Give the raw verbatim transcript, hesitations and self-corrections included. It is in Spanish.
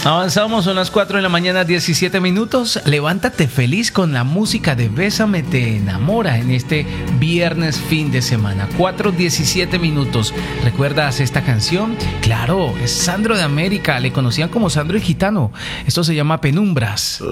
Avanzamos, son las cuatro de la mañana, diecisiete minutos. Levántate feliz con la música de Bésame te enamora en este viernes fin de semana. cuatro diecisiete minutos. ¿Recuerdas esta canción? Claro, es Sandro de América. Le conocían como Sandro el Gitano. Esto se llama Penumbras.